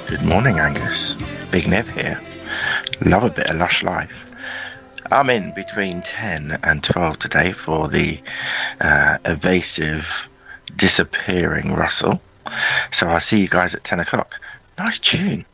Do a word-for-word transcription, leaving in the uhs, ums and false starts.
Good morning, Angus. Big Nev here. Love a bit of Lush Life. I'm in between ten and twelve today for the uh, evasive, disappearing Russell. So I'll see you guys at ten o'clock. Nice tune.